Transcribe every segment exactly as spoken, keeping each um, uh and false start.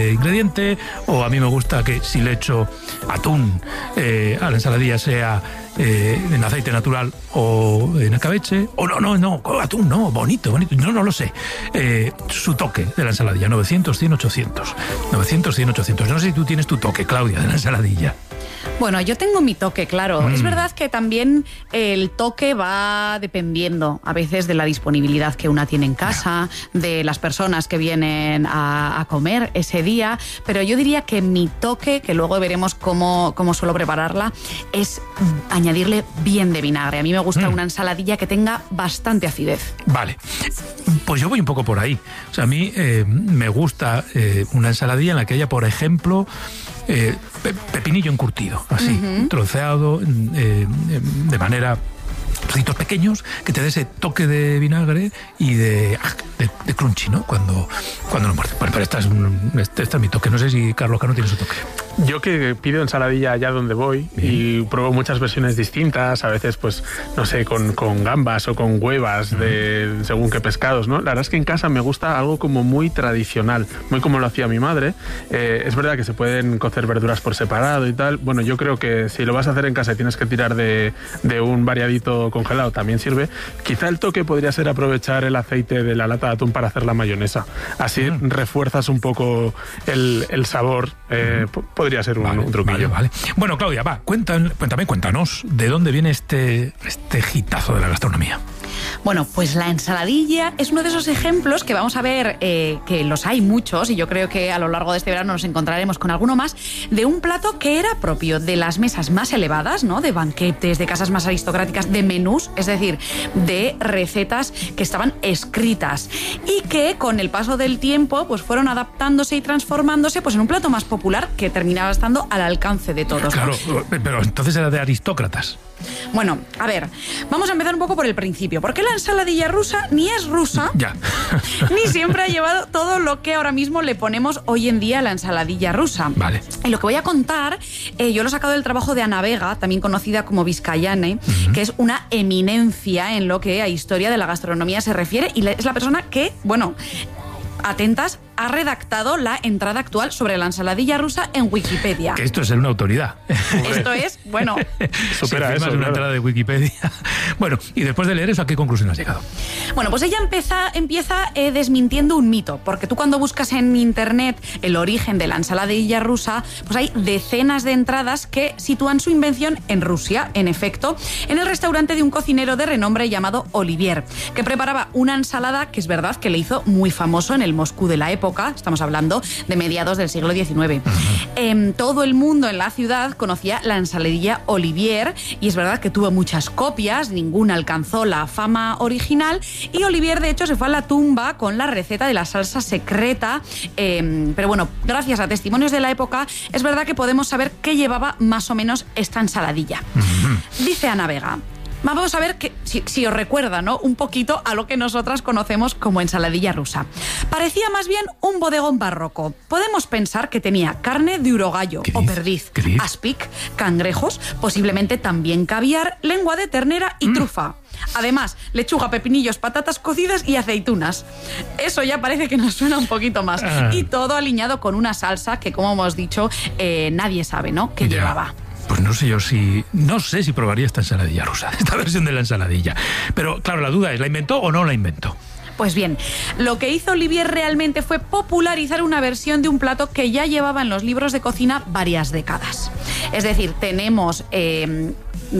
ingrediente, o a mí me gusta que si le echo atún eh, a la ensaladilla sea eh, en aceite natural o en escabeche, o no, no, no, atún no, bonito, bonito, no, no lo sé. Eh, su toque de la ensaladilla, novecientos, cien, ochocientos. novecientos, cien, ochocientos. No sé si tú tienes tu toque, Claudia, de la ensaladilla. Bueno, yo tengo mi toque, claro. Mm. Es verdad que también el toque va dependiendo a veces de la disponibilidad que una tiene en casa, de las personas que vienen a, a comer ese día, pero yo diría que mi toque, que luego veremos cómo, cómo suelo prepararla, es añadirle bien de vinagre. A mí me gusta mm. una ensaladilla que tenga bastante acidez. Vale, pues yo voy un poco por ahí. O sea, a mí eh, me gusta eh, una ensaladilla en la que haya, por ejemplo, Eh, pe- pepinillo encurtido, así, uh-huh. troceado eh, de manera, trocitos pequeños, que te dé ese toque de vinagre y de, de, de crunchy, ¿no? Cuando, cuando lo muerdes. Bueno, pero esta es, un, este, este es mi toque. No sé si Carlos Cano tiene su toque. Yo que pido ensaladilla allá donde voy y pruebo muchas versiones distintas, a veces pues, no sé, con, con gambas o con huevas de según qué pescados, ¿no? La verdad es que en casa me gusta algo como muy tradicional, muy como lo hacía mi madre. Eh, es verdad que se pueden cocer verduras por separado y tal. Bueno, yo creo que si lo vas a hacer en casa y tienes que tirar de, de un variadito congelado, también sirve. Quizá el toque podría ser aprovechar el aceite de la lata de atún para hacer la mayonesa. Así mm. refuerzas un poco el, el sabor. Eh, mm. Podría ser un, vale, un truquillo. Vale, vale. Bueno, Claudia, va, cuéntame, cuéntame, cuéntanos, ¿de dónde viene este, este hitazo de la gastronomía? Bueno, pues la ensaladilla es uno de esos ejemplos que vamos a ver, eh, que los hay muchos, y yo creo que a lo largo de este verano nos encontraremos con alguno más, de un plato que era propio de las mesas más elevadas, ¿no? De banquetes, de casas más aristocráticas, de menús, es decir, de recetas que estaban escritas y que con el paso del tiempo pues fueron adaptándose y transformándose pues en un plato más popular que terminaba estando al alcance de todos. Claro, pero entonces era de aristócratas. Bueno, a ver, vamos a empezar un poco por el principio. ¿Por qué la ensaladilla rusa ni es rusa? Ya. Ni siempre ha llevado todo lo que ahora mismo le ponemos hoy en día a la ensaladilla rusa. Vale. Y lo que voy a contar, eh, yo lo he sacado del trabajo de Ana Vega, también conocida como Vizcayane, uh-huh. que es una eminencia en lo que a historia de la gastronomía se refiere, y es la persona que, bueno, atentas, ha redactado la entrada actual sobre la ensaladilla rusa en Wikipedia. Que esto es ser una autoridad. Esto es, bueno... Supera si eso, una claro. entrada de Wikipedia. Bueno, y después de leer eso, ¿a qué conclusión has llegado? Bueno, pues ella empieza, empieza eh, desmintiendo un mito, porque tú cuando buscas en internet el origen de la ensaladilla rusa, pues hay decenas de entradas que sitúan su invención en Rusia, en efecto, en el restaurante de un cocinero de renombre llamado Olivier, que preparaba una ensalada que es verdad que le hizo muy famoso en el Moscú de la época. Estamos hablando de mediados del siglo diecinueve. Uh-huh. Eh, todo el mundo en la ciudad conocía la ensaladilla Olivier, y es verdad que tuvo muchas copias, ninguna alcanzó la fama original, y Olivier de hecho se fue a la tumba con la receta de la salsa secreta, eh, pero bueno, gracias a testimonios de la época es verdad que podemos saber qué llevaba más o menos esta ensaladilla. Uh-huh. Dice Ana Vega: vamos a ver que, si, si os recuerda, ¿no?, un poquito a lo que nosotras conocemos como ensaladilla rusa. Parecía más bien un bodegón barroco. Podemos pensar que tenía carne de urogallo o perdiz, aspic, cangrejos, posiblemente también caviar, lengua de ternera y mm. trufa. Además, lechuga, pepinillos, patatas cocidas y aceitunas. Eso ya parece que nos suena un poquito más. Ah. Y todo aliñado con una salsa que, como hemos dicho, eh, nadie sabe, ¿no?, qué llevaba. Pues no sé yo si... No sé si probaría esta ensaladilla rusa, esta versión de la ensaladilla. Pero claro, la duda es, ¿la inventó o no la inventó? Pues bien, lo que hizo Olivier realmente fue popularizar una versión de un plato que ya llevaba en los libros de cocina varias décadas. Es decir, tenemos... Eh,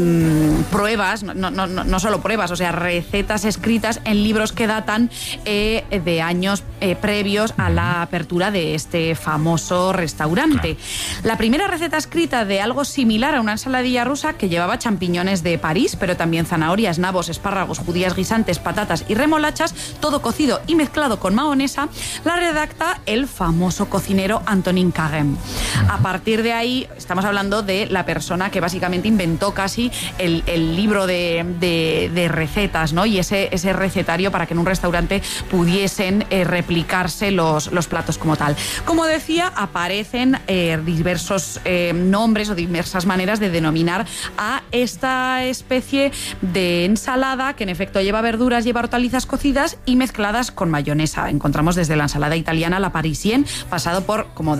Mm, pruebas, no, no, no, no solo pruebas, o sea, recetas escritas en libros que datan eh, de años eh, previos a la apertura de este famoso restaurante. Claro. La primera receta escrita de algo similar a una ensaladilla rusa, que llevaba champiñones de París, pero también zanahorias, nabos, espárragos, judías guisantes, patatas y remolachas, todo cocido y mezclado con mahonesa, la redacta el famoso cocinero Antonin Carême. A partir de ahí, estamos hablando de la persona que básicamente inventó casi casi el, el libro de, de, de recetas, ¿no? Y ese, ese recetario para que en un restaurante pudiesen eh, replicarse los, los platos como tal. Como decía, aparecen eh, diversos eh, nombres o diversas maneras de denominar a esta especie de ensalada que en efecto lleva verduras, lleva hortalizas cocidas y mezcladas con mayonesa. Encontramos desde la ensalada italiana, la parisienne, pasado por, como